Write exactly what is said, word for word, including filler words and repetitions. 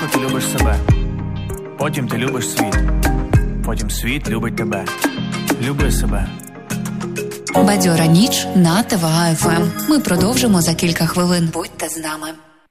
ти любиш себе. Потім ти любиш світ. Потім світ любить тебе. Люби себе. Бадьора ніч на ТВА еф ем. Ми продовжимо за кілька хвилин. Будьте з нами.